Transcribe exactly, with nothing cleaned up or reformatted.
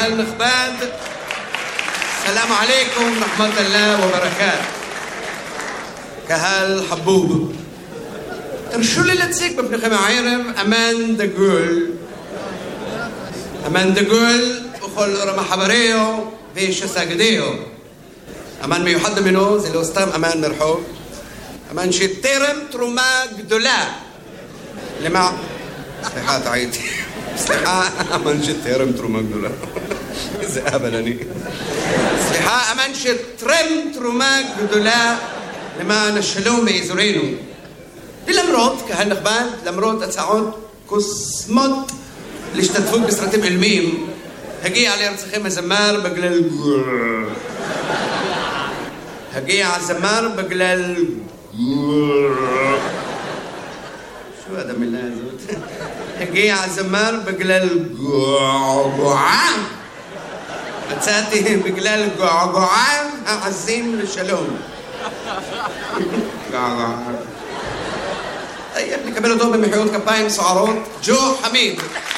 קהל נכבד, סלאם עליכום, רחמת אללה וברקאת. קהל חבוב, תרשו לי להציג בפניכם הערב אמן דגול. אמן דגול בכל רמ"ח חבריו ושסגדיו. אמן מיוחד ממנו, זה לא סתם אמן מרחוב, אמן שתרם תרומה גדולה למה... סליחה, טעיתי. סליחה, אמן שתרם תרומה גדולה. איזה אבל אני. סליחה, אמן שתרם תרומה גדולה למען השלום באזורנו. ולמרות, קהל נכבד, למרות הצעות קוסמות להשתתפות בסרטים אילמים, הגיע לארצכם הזמר בגלל... הגיע הזמר בגלל... שו עד המילה הזאת? הגיע הזמר בגלל געגועה. מצאתי בגלל געגועה העזים לשלום. געגועה. טוב, נקבל אותו במחיאות כפיים סוערות, ג'ו חמיד.